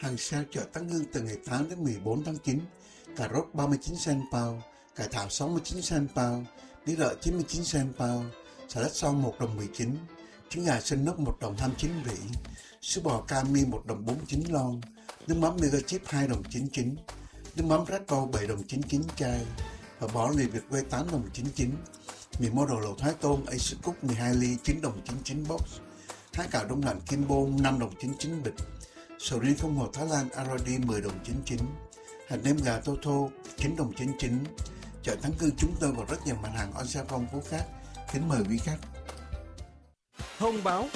Hàng sale chợ Tân Hưng từ ngày 8 đến 14 tháng 9. Cà rốt 39 cent pound, cải thảo 69 cent pound, bí đợ 99 cent pound, xà lách son 1 đồng 19, trứng gà xanh nóc 1 đồng 29 vỉ, sữa bò Cami 1 đồng 49 lon, nước mắm Mega Chip 2 đồng 99, nước mắm Red Bull 7 đồng 99 chai, và bò lì Việt quay 8 đồng 99, mì mô đồ lẩu Thái Tôm Ace Cook 12 ly 9 đồng 99 box, há cảo đông lạnh Kimbo 5 đồng 99 bịch, sầu riêng không hồ Thái Lan Aradi 10 đồng 99, hạt nêm gà Toto 9 đồng 99. Chợ Thắng Cư chúng tôi còn rất nhiều mặt hàng on sale phong phú khác. Kính mời quý khách. Thông báo: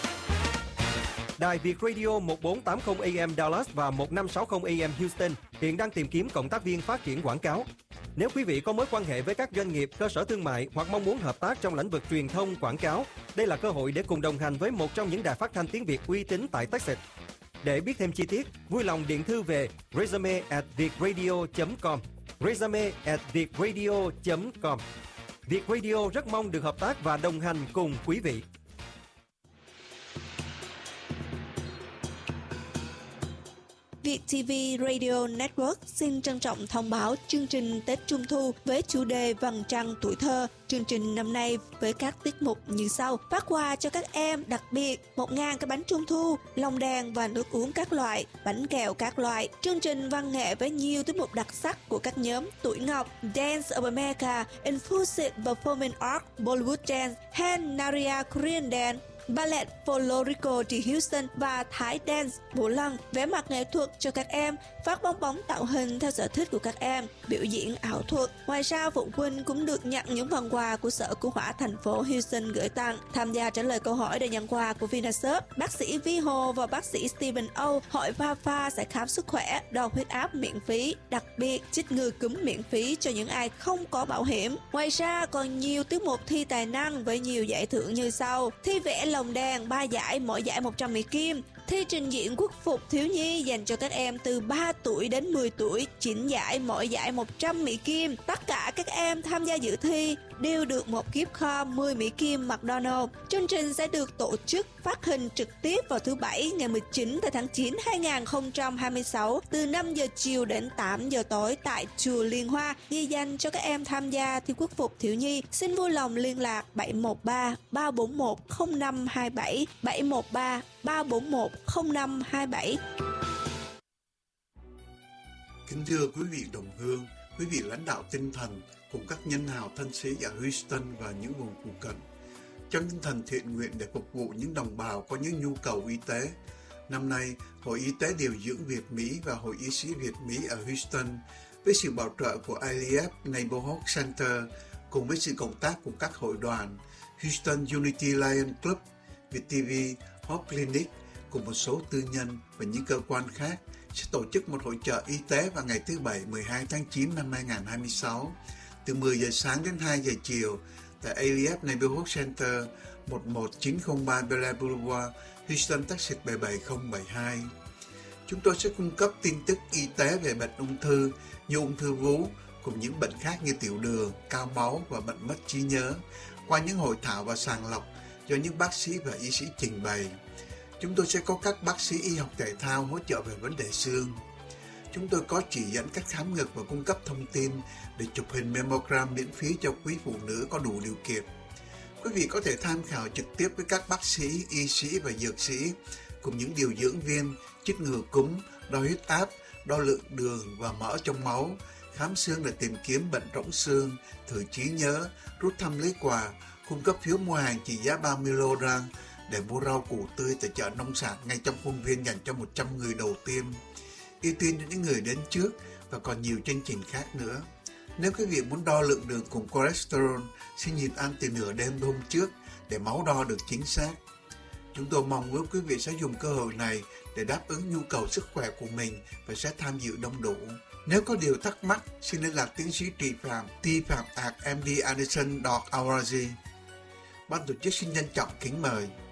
Đài Việt Radio 1480 AM Dallas và 1560 AM Houston hiện đang tìm kiếm cộng tác viên phát triển quảng cáo. Nếu quý vị có mối quan hệ với các doanh nghiệp, cơ sở thương mại hoặc mong muốn hợp tác trong lĩnh vực truyền thông quảng cáo, đây là cơ hội để cùng đồng hành với một trong những đài phát thanh tiếng Việt uy tín tại Texas. Để biết thêm chi tiết, vui lòng điện thư về resume@vietradio.com. resume@vietradio.com. Việt Radio rất mong được hợp tác và đồng hành cùng quý vị. Việt TV Radio Network xin trân trọng thông báo chương trình Tết Trung Thu với chủ đề Vầng Trăng Tuổi Thơ. Chương trình năm nay với các tiết mục như sau: phát quà cho các em đặc biệt 1.000 cái bánh Trung Thu, lồng đèn và nước uống các loại, bánh kẹo các loại. Chương trình văn nghệ với nhiều tiết mục đặc sắc của các nhóm Tuổi Ngọc, Dance of America, Infused Performing Arts, Bollywood Dance, Han Naria Korean Dance, Ballet Folklorico The Houston và Thái Dance Vũ Lân, vẽ mặt nghệ thuật cho các em, phát bong bóng tạo hình theo sở thích của các em, biểu diễn ảo thuật. Ngoài ra, phụ huynh cũng được nhận những phần quà của Sở Cứu hỏa thành phố Houston gửi tặng. Tham gia trả lời câu hỏi để nhận quà của Vinasub, bác sĩ Vi Hồ và bác sĩ Stephen O hội Pha sẽ khám sức khỏe, đo huyết áp miễn phí, đặc biệt chích ngừa cúm miễn phí cho những ai không có bảo hiểm. Ngoài ra, còn nhiều tiết mục thi tài năng với nhiều giải thưởng như sau: thi vẽ lồng đèn 3 giải, mỗi giải 100 Mỹ Kim; thi trình diễn quốc phục thiếu nhi dành cho các em từ 3 tuổi đến 10 tuổi, 9 giải, mỗi giải 100 Mỹ Kim. Tất cả các em tham gia dự thi đều được một gift card 10 Mỹ Kim McDonald's. Chương trình sẽ được tổ chức phát hình trực tiếp vào thứ Bảy ngày 19 tháng 9 2026 từ 5 giờ chiều đến 8 giờ tối tại Chùa Liên Hoa, ghi danh cho các em tham gia thi quốc phục thiếu nhi. Xin vui lòng liên lạc 713 341 0527 713 341 0527. Kính thưa quý vị đồng hương, quý vị lãnh đạo tinh thần cùng các nhân hào thân sĩ ở Houston và những vùng phụ cận, trong tinh thần thiện nguyện để phục vụ những đồng bào có những nhu cầu y tế, năm nay Hội Y tế Điều dưỡng Việt Mỹ và Hội Y sĩ Việt Mỹ ở Houston với sự bảo trợ của ILF Neighborhood Center cùng với sự cộng tác của các hội đoàn Houston Unity Lion Club, VTV, Hope Clinic cùng một số tư nhân và những cơ quan khác sẽ tổ chức một hội chợ y tế vào ngày thứ Bảy 12 tháng 9 năm 2026 từ 10 giờ sáng đến 2 giờ chiều tại ILF Neighborhood Center 11903 Bel Air Boulevard, Houston, Texas 77072. Chúng tôi sẽ cung cấp tin tức y tế về bệnh ung thư như ung thư vú cùng những bệnh khác như tiểu đường, cao máu và bệnh mất trí nhớ qua những hội thảo và sàng lọc do những bác sĩ và y sĩ trình bày. Chúng tôi sẽ có các bác sĩ y học thể thao hỗ trợ về vấn đề xương. Chúng tôi có chỉ dẫn cách khám ngực và cung cấp thông tin để chụp hình mammogram miễn phí cho quý phụ nữ có đủ điều kiện. Quý vị có thể tham khảo trực tiếp với các bác sĩ, y sĩ và dược sĩ cùng những điều dưỡng viên chích ngừa cúm, đo huyết áp, đo lượng đường và mỡ trong máu, khám xương để tìm kiếm bệnh rỗng xương, thử trí nhớ, rút thăm lấy quà, cung cấp phiếu mua hàng trị giá 30 đô la để mua rau củ tươi tại chợ nông sản ngay trong khuôn viên dành cho 100 người đầu tiên, ưu tiên cho những người đến trước và còn nhiều chương trình khác nữa. Nếu quý vị muốn đo lượng đường cùng cholesterol, xin nhịp ăn từ nửa đêm hôm trước để máu đo được chính xác. Chúng tôi mong ước quý vị sẽ dùng cơ hội này để đáp ứng nhu cầu sức khỏe của mình và sẽ tham dự đông đủ. Nếu có điều thắc mắc, xin liên lạc tiến sĩ Trị Phạm, tpham@mdanderson.org. Ban tổ chức xin trân trọng kính mời.